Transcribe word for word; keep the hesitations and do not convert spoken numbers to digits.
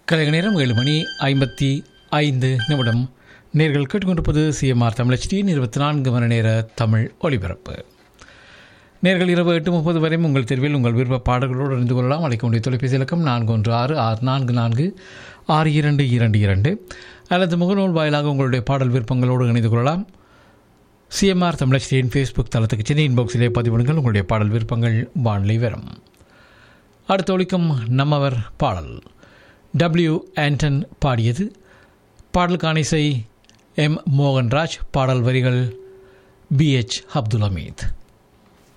கலைக நேரம் ஏழு மணி ஐம்பத்தி ஐந்து நிமிடம். நேர்கள் கேட்டுக்கொண்டிருப்பது சிஎம்ஆர் தமிழ் ஹெச்டி இருபத்தி நான்கு மணி நேர தமிழ் ஒலிபரப்பு. நேர்கள் இரவு எட்டு முப்பது வரையும் உங்கள் தேர்வில் உங்கள் விருப்ப பாடல்களோடு அறிந்து கொள்ளலாம். அழைக்க வேண்டிய தொலைபேசி இலக்கம் நான்கு ஒன்று ஆறு ஆறு நான்கு நான்கு ஆறு இரண்டு இரண்டு இரண்டு அல்லது முகநூல் வாயிலாக உங்களுடைய பாடல் விருப்பங்களோடு இணைந்து கொள்ளலாம். சிஎம்ஆர் தமிழ் ஹெச்டியின் ஃபேஸ்புக் தளத்துக்கு சென்று இன்பாக்ஸிலே பதிவிடுங்கள். உங்களுடைய பாடல் விருப்பங்கள் வானிலை வரும். அடுத்த ஒலிக்கும் நம்மவர் பாடல் டபிள்யூ ஆண்டன் பாடியது. பாடலுக்கான இசை எம் மோகன்ராஜ், பாடல் வரிகள் பி எச் அப்துல் ஹமீத்.